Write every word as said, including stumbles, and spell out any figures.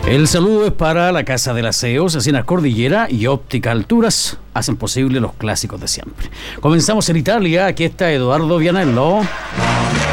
El saludo es para la Casa del Aseo, Cecinas Cordillera y Óptica Alturas. Hacen posible los clásicos de siempre. Comenzamos en Italia. Aquí está Eduardo Vianello.